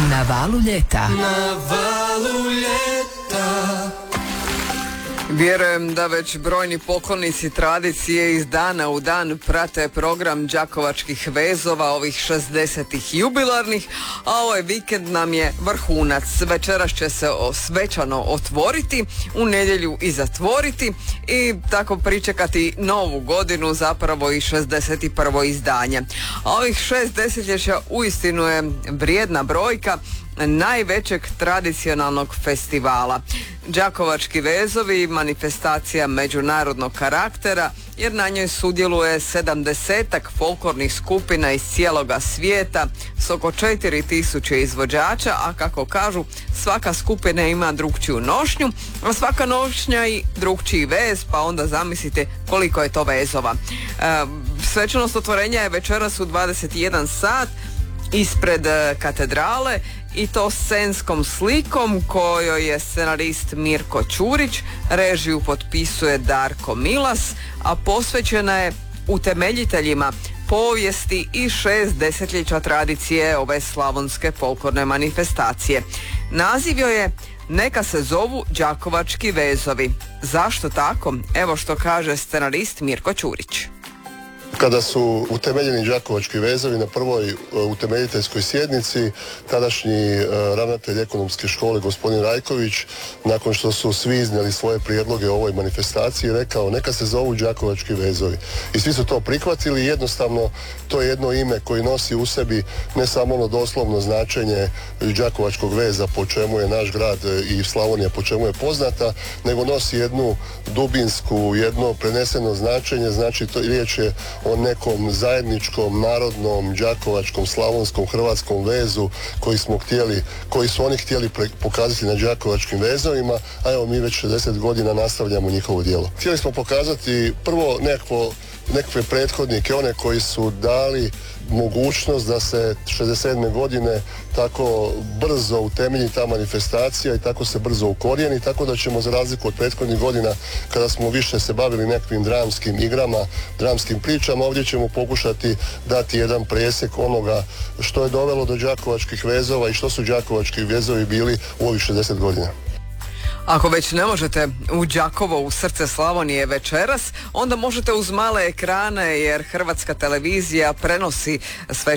Na valu ljeta. Na valu ljeta. Vjerujem da već brojni poklonici tradicije iz dana u dan prate program đakovačkih vezova, ovih 60-ih jubilarnih, a ovaj vikend nam je vrhunac. Večeras će se svečano otvoriti, u nedjelju i zatvoriti i tako pričekati novu godinu, zapravo i 61. izdanje. A ovih 6 desetljeća uistinu je vrijedna brojka najvećeg tradicionalnog festivala. Đakovački vezovi, manifestacija međunarodnog karaktera, jer na njoj sudjeluje 70-ak folklornih skupina iz cijeloga svijeta s oko 4000 izvođača, a kako kažu, svaka skupina ima drukčiju nošnju, a svaka nošnja i drukčiji vez, pa onda zamislite koliko je to vezova. Svečanost otvorenja je večeras u 21 sat ispred katedrale, i to scenskom slikom kojoj je scenarist Mirko Ćurić, režiju potpisuje Darko Milas, a posvećena je utemeljiteljima povijesti i 6 desetljeća tradicije ove slavonske folklorne manifestacije. Naziv joj je Neka se zovu đakovački vezovi. Zašto tako? Evo što kaže scenarist Mirko Ćurić. Kada su utemeljeni đakovački vezovi na prvoj utemeljiteljskoj sjednici, tadašnji ravnatelj ekonomske škole gospodin Rajković, nakon što su svi iznijeli svoje prijedloge o ovoj manifestaciji, rekao neka se zovu đakovački vezovi. I svi su to prihvatili, jednostavno to je jedno ime koji nosi u sebi ne samo ono doslovno značenje đakovačkog veza po čemu je naš grad i Slavonija po čemu je poznata, nego nosi jednu dubinsku, jedno preneseno značenje, znači to riječ je o nekom zajedničkom, narodnom, đakovačkom, slavonskom, hrvatskom vezu koji su oni htjeli pokazati na đakovačkim vezovima, a evo mi već 60 godina nastavljamo njihovo djelo. Htjeli smo pokazati prvo nekakve prethodnike, one koji su dali mogućnost da se 67. godine tako brzo utemelji ta manifestacija i tako se brzo ukorijeni, tako da ćemo za razliku od prethodnih godina kada smo više se bavili nekakvim dramskim igrama, dramskim pričama, ovdje ćemo pokušati dati jedan presjek onoga što je dovelo do đakovačkih vezova i što su đakovački vezovi bili u ovih 60 godina. Ako već ne možete u Đakovo, u srce Slavonije večeras, onda možete uz male ekrane, jer Hrvatska televizija prenosi sve